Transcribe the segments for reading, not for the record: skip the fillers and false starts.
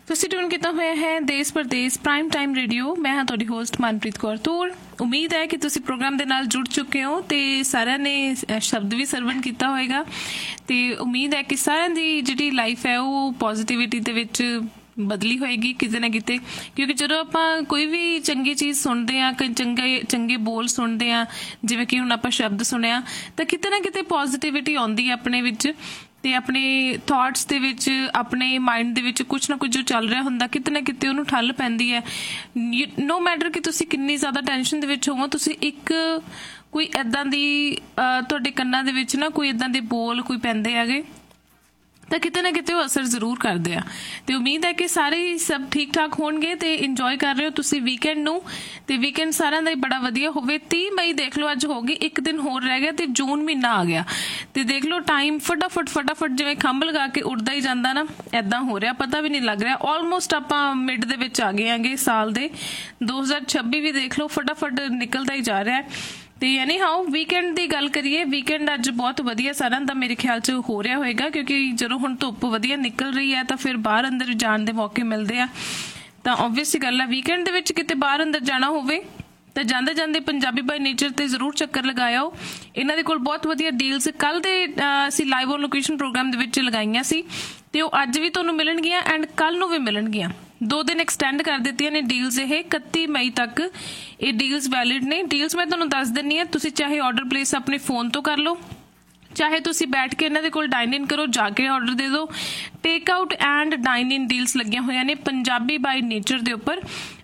ਤੁਸੀਂ ਟਿਊਨ ਕੀਤਾ ਹੋਇਆ ਹੈ ਦੇਸ਼ ਪ੍ਰਦੇਸ਼ ਪ੍ਰਾਈਮ ਟਾਈਮ ਰੇਡੀਓ। ਮੈਂ ਹਾਂ ਤੁਹਾਡੀ ਹੋਸਟ ਮਨਪ੍ਰੀਤ ਕੌਰ ਤੂਰ। ਉਮੀਦ ਹੈ ਕਿ ਤੁਸੀਂ ਪ੍ਰੋਗਰਾਮ ਦੇ ਨਾਲ ਜੁੜ ਚੁੱਕੇ ਹੋ ਤੇ ਸਾਰਿਆਂ ਨੇ ਸ਼ਬਦ ਵੀ ਸਰਵਣ ਕੀਤਾ ਹੋਏਗਾ ਤੇ ਉਮੀਦ ਹੈ ਕਿ ਸਾਰਿਆਂ ਦੀ ਜਿਹੜੀ ਲਾਈਫ ਹੈ ਉਹ ਪੋਜ਼ਿਟਿਵਿਟੀ ਦੇ ਵਿੱਚ ਬਦਲੀ ਹੋਏਗੀ ਕਿਤੇ ਨਾ ਕਿਤੇ, ਕਿਉਂਕਿ ਜਦੋਂ ਆਪਾਂ ਕੋਈ ਵੀ ਚੰਗੀ ਚੀਜ਼ ਸੁਣਦੇ ਹਾਂ, ਚੰਗੇ ਬੋਲ ਸੁਣਦੇ ਹਾਂ, ਜਿਵੇਂ ਕਿ ਹੁਣ ਆਪਾਂ ਸ਼ਬਦ ਸੁਣਿਆ, ਤਾਂ ਕਿਤੇ ਨਾ ਕਿਤੇ ਪੋਜ਼ਿਟਿਵਿਟੀ ਆਉਂਦੀ ਹੈ ਆਪਣੇ ਵਿੱਚ ਤੇ ਆਪਣੇ ਥਾਟਸ ਦੇ ਵਿੱਚ, ਆਪਣੇ ਮਾਈਂਡ ਦੇ ਵਿੱਚ ਕੁਛ ਨਾ ਕੁਝ ਜੋ ਚੱਲ ਰਿਹਾ ਹੁੰਦਾ ਕਿਤੇ ਨਾ ਕਿਤੇ ਉਹਨੂੰ ਠੱਲ ਪੈਂਦੀ ਹੈ। ਨੋ ਮੈਟਰ ਕਿ ਤੁਸੀਂ ਕਿੰਨੀ ਜ਼ਿਆਦਾ ਟੈਨਸ਼ਨ ਦੇ ਵਿੱਚ ਹੋਵੋ, ਤੁਸੀਂ ਇੱਕ ਕੋਈ ਏਦਾਂ ਦੀ ਤੁਹਾਡੇ ਕੰਨਾਂ ਦੇ ਵਿੱਚ ਨਾ ਕੋਈ ਏਦਾਂ ਦੇ ਬੋਲ ਕੋਈ ਪੈਂਦੇ ਹੈਗੇ ਤਾਂ ਕਿਤੇ ਨਾ ਕਿਤੇ ਉਹ ਅਸਰ ਜ਼ਰੂਰ ਕਰਦੇ ਆ। ਤੇ ਉਮੀਦ ਹੈ ਕਿ ਸਾਰੇ ਹੀ ਸਭ ਠੀਕ ਠਾਕ ਹੋਣਗੇ ਤੇ ਇੰਜੋਏ ਕਰ ਰਹੇ ਹੋ ਤੁਸੀਂ ਵੀਕਐਂਡ ਨੂੰ, ਤੇ ਵੀਕਐਂਡ ਸਾਰਿਆਂ ਦਾ ਹੀ ਬੜਾ ਵਧੀਆ ਹੋਵੇ। 30 ਮਈ ਦੇਖ ਲਓ ਅੱਜ ਹੋ ਗਈ, ਇੱਕ ਦਿਨ ਹੋਰ ਰਹਿ ਗਿਆ ਤੇ ਜੂਨ ਮਹੀਨਾ ਆ ਗਿਆ ਤੇ ਦੇਖ ਲਓ ਟਾਈਮ ਫਟਾਫਟ ਜਿਵੇਂ ਖੰਭ ਲਗਾ ਕੇ ਉੱਡਦਾ ਹੀ ਜਾਂਦਾ ਨਾ, ਏਦਾਂ ਹੋ ਰਿਹਾ, ਪਤਾ ਵੀ ਨਹੀਂ ਲੱਗ ਰਿਹਾ। ਆਲਮੋਸਟ ਆਪਾਂ ਮਿਡ ਦੇ ਵਿੱਚ ਆ ਗਏ ਆਂਗੇ ਸਾਲ ਦੇ। 2026 ਵੀ ਦੇਖ ਲਓ ਫਟਾਫਟ ਨਿਕਲਦਾ ਹੀ ਜਾ ਰਿਹਾ ਤੇ ਯਾਨੀ ਹਾਓ ਵੀਕਐਂਡ ਦੀ ਗੱਲ ਕਰੀਏ, ਵੀਕਐਂਡ ਅੱਜ ਬਹੁਤ ਵਧੀਆ ਸਾਰਿਆਂ ਦਾ ਮੇਰੇ ਖਿਆਲ 'ਚ ਹੋ ਰਿਹਾ ਹੋਏਗਾ, ਕਿਉਂਕਿ ਜਦੋਂ ਹੁਣ ਧੁੱਪ ਵਧੀਆ ਨਿਕਲ ਰਹੀ ਹੈ ਤਾਂ ਫਿਰ ਬਾਹਰ ਅੰਦਰ ਜਾਣ ਦੇ ਮੌਕੇ ਮਿਲਦੇ ਆ। ਤਾਂ ਓਬਵੀਅਸ ਗੱਲ ਆ ਵੀਕਐਂਡ ਦੇ ਵਿੱਚ ਕਿਤੇ ਬਾਹਰ ਅੰਦਰ ਜਾਣਾ ਹੋਵੇ ਤਾਂ ਜਾਂਦੇ ਜਾਂਦੇ ਪੰਜਾਬੀ ਬਾਈ ਨੇਚਰ ਤੇ ਜ਼ਰੂਰ ਚੱਕਰ ਲਗਾਇਓ। ਇਹਨਾਂ ਦੇ ਕੋਲ ਬਹੁਤ ਵਧੀਆ ਡੀਲਸ ਕੱਲ ਦੇ ਅਸੀਂ ਲਾਈਵ ਔਨ ਲੋਕੇਸ਼ਨ ਪ੍ਰੋਗਰਾਮ ਦੇ ਵਿੱਚ ਲਗਾਈਆਂ ਸੀ ਤੇ ਉਹ ਅੱਜ ਵੀ ਤੁਹਾਨੂੰ ਮਿਲਣਗੀਆਂ ਐਂਡ ਕੱਲ ਨੂੰ ਵੀ ਮਿਲਣਗੀਆਂ। 2 ਦਿਨ ਐਕਸਟੈਂਡ ਕਰ ਦਿੱਤੀਆਂ ਨੇ ਡੀਲਸ। ਇਹ 31 ਮਈ ਤੱਕ ਇਹ ਡੀਲਸ ਵੈਲਿਡ ਨੇ। ਡੀਲਸ ਮੈਂ ਤੁਹਾਨੂੰ ਦੱਸ ਦਿੰਨੀ ਆ, ਤੁਸੀਂ ਚਾਹੇ ਆਰਡਰ ਪਲੇਸ ਆਪਣੇ ਫੋਨ ਤੋਂ ਕਰ ਲਓ, ਚਾਹੇ ਤੁਸੀਂ ਬੈਠ ਕੇ ਇਹਨਾਂ ਦੇ ਕੋਲ ਡਾਈਨ ਇਨ ਕਰੋ, ਜਾ ਕੇ ਆਰਡਰ ਦੇ ਦਿਓ। Take out and dine in deals ਲੱਗੀਆਂ ਹੋਈਆਂ ਨੇ ਪੰਜਾਬੀ ਬਾਈ ਨੇਚਰ ਦੇ ਉੱਪਰ।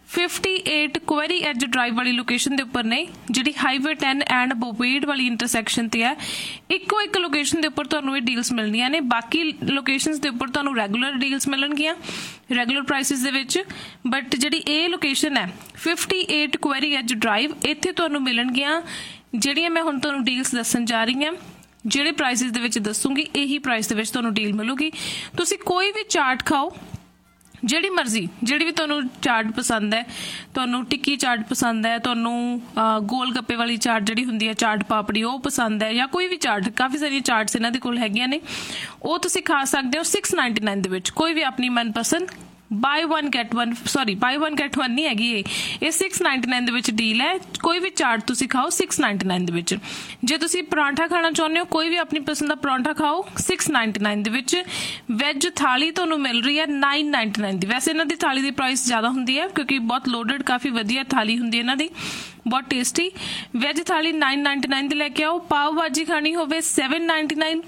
58 ਕੁਐਰੀ ਐਜ ਡਰਾਈਵ ਵਾਲੀ ਲੋਕੇਸ਼ਨ ਦੇ ਉੱਪਰ ਨੇ, ਜਿਹੜੀ ਹਾਈਵੇ 10 ਐਂਡ ਬੋਵੇਡ ਵਾਲੀ ਇੰਟਰਸੈਕਸ਼ਨ ਤੇ ਹੈ। ਇੱਕੋ ਇੱਕ ਲੋਕੇਸ਼ਨ ਦੇ ਉੱਪਰ ਤੁਹਾਨੂੰ ਇਹ ਡੀਲਸ ਮਿਲਣੀਆਂ ਨੇ, ਬਾਕੀ ਲੋਕੇਸ਼ਨਸ ਦੇ ਉੱਪਰ ਤੁਹਾਨੂੰ ਰੈਗੂਲਰ ਡੀਲਸ ਮਿਲਣਗੀਆਂ ਰੈਗੂਲਰ ਪ੍ਰਾਈਸਿਸ ਦੇ ਵਿੱਚ। ਬਟ ਜਿਹੜੀ ਇਹ ਲੋਕੇਸ਼ਨ ਹੈ 58 ਕੁਐਰੀ ਐਜ ਡਰਾਈਵ, ਇੱਥੇ ਤੁਹਾਨੂੰ ਮਿਲਣਗੀਆਂ ਜਿਹੜੀਆਂ ਮੈਂ ਹੁਣ ਤੁਹਾਨੂੰ ਡੀਲਸ ਦੱਸਣ ਜਾ ਰਹੀ ਹਾਂ। ਜਿਹੜੇ ਪ੍ਰਾਈਸਿਸ ਦੇ ਵਿੱਚ ਦੱਸੂਗੀ ਇਹੀ ਪ੍ਰਾਈਸ ਦੇ ਵਿੱਚ ਤੁਹਾਨੂੰ ਡੀਲ ਮਿਲੂਗੀ। ਤੁਸੀਂ ਕੋਈ ਵੀ ਚਾਟ ਖਾਓ, ਜਿਹੜੀ ਮਰਜ਼ੀ, ਜਿਹੜੀ ਵੀ ਤੁਹਾਨੂੰ ਚਾਟ ਪਸੰਦ ਹੈ, ਤੁਹਾਨੂੰ ਟਿੱਕੀ ਚਾਟ ਪਸੰਦ ਹੈ, ਤੁਹਾਨੂੰ ਗੋਲ ਗੱਪੇ ਵਾਲੀ ਚਾਟ ਜਿਹੜੀ ਹੁੰਦੀ ਹੈ ਚਾਟ ਪਾਪੜੀ ਉਹ ਪਸੰਦ ਹੈ, ਜਾਂ ਕੋਈ ਵੀ ਚਾਟ, ਕਾਫੀ ਸਾਰੀਆਂ ਚਾਟਸ ਇਹਨਾਂ ਦੇ ਕੋਲ ਹੈਗੀਆਂ ਨੇ, ਉਹ ਤੁਸੀਂ ਖਾ ਸਕਦੇ ਹੋ 699 ਦੇ ਵਿੱਚ। ਕੋਈ ਵੀ ਆਪਣੀ ਮਨਪਸੰਦ ਬਾਈ ਵਨ ਗੈਟ ਵਨ ਨਹੀਂ ਹੈਗੀ ਇਹ 699 ਦੇ ਵਿੱਚ ਡੀਲ ਹੈ। ਕੋਈ ਵੀ ਚਾਟ ਤੁਸੀਂ ਖਾਓ 699 ਦੇ ਵਿੱਚ। ਜੇ ਤੁਸੀਂ ਪਰਾਂਠਾ ਖਾਣਾ ਚਾਹੁੰਦੇ ਹੋ, ਕੋਈ ਵੀ ਆਪਣੀ ਪਸੰਦ ਦਾ ਪਰਾਂਠਾ ਖਾਓ 699 ਦੇ ਵਿੱਚ। ਵੈਜ ਥਾਲੀ ਤੁਹਾਨੂੰ ਮਿਲ ਰਹੀ ਹੈ 999 ਦੀ। ਵੈਸੇ ਇਹਨਾਂ ਦੀ ਥਾਲੀ ਦੀ ਪ੍ਰਾਈਸ ਜ਼ਿਆਦਾ ਹੁੰਦੀ ਹੈ ਕਿਉਂਕਿ ਬਹੁਤ ਲੋਡਡ ਕਾਫੀ ਵਧੀਆ ਥਾਲੀ ਹੁੰਦੀ ਹੈ ਇਹਨਾਂ ਦੀ, ਬਹੁਤ ਟੇਸਟੀ। ਵੈਜ ਥਾਲੀ 999 ਦੀ ਲੈ ਕੇ ਆਓ। ਪਾਓ ਭਾਜੀ ਖਾਣੀ ਹੋਵੇ 799,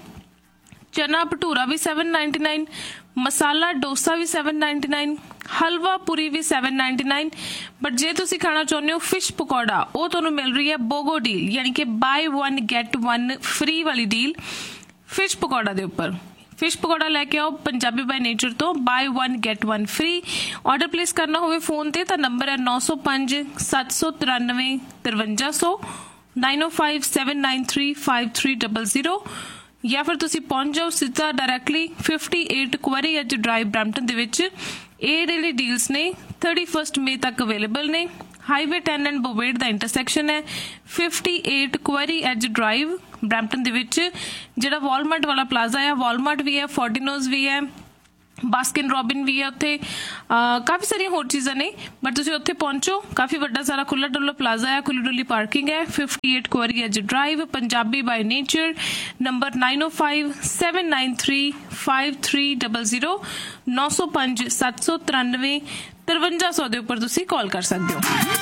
ਚਨਾ ਭਟੂਰਾ ਵੀ 799, ਮਸਾਲਾ ਡੋਸਾ ਵੀ 799, ਹਲਵਾ ਪੂਰੀ ਵੀ 799। ਬਟ ਜੇ ਤੁਸੀਂ ਖਾਣਾ ਚਾਹੁੰਦੇ ਹੋ ਫਿਸ਼ ਪਕੌੜਾ, ਉਹ ਤੁਹਾਨੂੰ ਮਿਲ ਰਹੀ ਹੈ ਬੋਗੋ ਡੀਲ, ਯਾਨੀ ਕਿ ਬਾਈ 1 ਗੈਟ 1 ਫ੍ਰੀ ਵਾਲੀ ਡੀਲ ਫਿਸ਼ ਪਕੌੜਾ ਦੇ ਉੱਪਰ। ਫਿਸ਼ ਪਕੌੜਾ ਲੈ ਕੇ ਆਓ ਪੰਜਾਬੀ ਬਾਈ ਨੇਚਰ ਤੋਂ, ਬਾਈ 1 ਗੈਟ 1 ਫ੍ਰੀ। ਆਰਡਰ ਪਲੇਸ ਕਰਨਾ ਹੋਵੇ ਫੋਨ ਤੇ ਤਾਂ ਨੰਬਰ ਹੈ 905 793 5300, 905 793 5300, ਜਾਂ ਫਿਰ ਤੁਸੀਂ ਪਹੁੰਚ ਜਾਓ ਸਿੱਧਾ directly 58 query as drive Brampton ਦੇ ਵਿੱਚ। ਇਹ ਜਿਹੜੇ ਡੀਲਸ ਨੇ 31 ਮਈ ਤੱਕ ਅਵੇਲੇਬਲ ਨੇ। ਹਾਈਵੇ 10 ਐਂਡ ਬੋਵੇਡ ਦਾ ਇੰਟਰਸੈਕਸ਼ਨ ਹੈ 58 ਕੁਐਰੀ ਐਜ ਡਰਾਈਵ ਬਰੈਂਪਟਨ ਦੇ ਵਿੱਚ। ਜਿਹੜਾ ਵਾਲਮਾਰਟ ਵਾਲਾ ਪਲਾਜ਼ਾ ਹੈ, ਵਾਲਮਾਰਟ ਵੀ ਹੈ, ਫੋਰਟੀਨੋਜ਼ ਵੀ ਹੈ, ਬਾਸਕਿਨ ਰੋਬਿਨ ਵੀ ਹੈ, ਉੱਥੇ ਕਾਫੀ ਸਾਰੀਆਂ ਹੋਰ ਚੀਜ਼ਾਂ ਨੇ। ਬਟ ਤੁਸੀਂ ਉੱਥੇ ਪਹੁੰਚੋ, ਕਾਫੀ ਵੱਡਾ ਸਾਰਾ ਖੁੱਲਾ ਡੁੱਲਾ ਪਲਾਜ਼ਾ ਹੈ, ਖੁੱਲੀ ਡੁੱਲੀ ਪਾਰਕਿੰਗ ਹੈ। 58 query as drive Punjabi by nature, number 905 793 5300, 905 793 5300 ਦੇ ਉੱਪਰ ਤੁਸੀਂ ਕਾਲ ਕਰ ਸਕਦੇ ਹੋ।